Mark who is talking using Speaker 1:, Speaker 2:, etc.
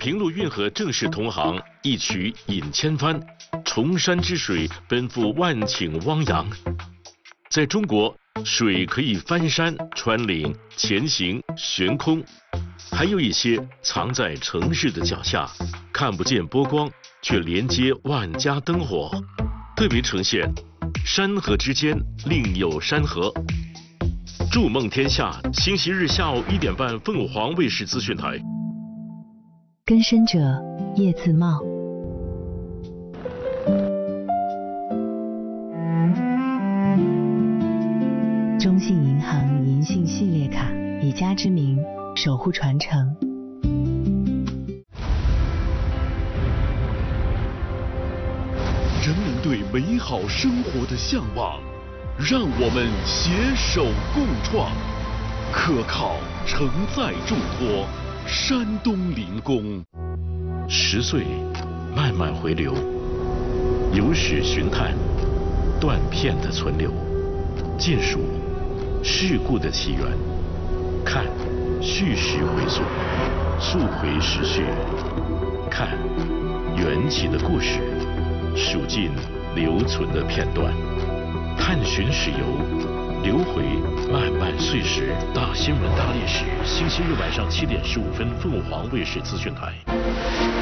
Speaker 1: 平陆运河正是同行，一曲饮千帆，崇山之水奔赴万顷汪洋。在中国，水可以翻山、穿岭、前行、悬空，还有一些藏在城市的脚下，看不见波光，却连接万家灯火，特别呈现山河之间另有山河。筑梦天下，星期日下午1点半，凤凰卫视资讯台。
Speaker 2: 更深者叶自茂。中信银行银杏系列卡，以家之名守护传承。
Speaker 3: 人们对美好生活的向往，让我们携手共创，可靠承载重托，山东临工。
Speaker 1: 10岁慢慢回流，有史寻探，断片的存留，尽数事故的起源，看叙事回溯，溯回时序，看缘起的故事，数尽留存的片段，探寻史游，留回漫漫岁时。大新闻大历史，星期日晚上7点15分，凤凰卫视资讯台。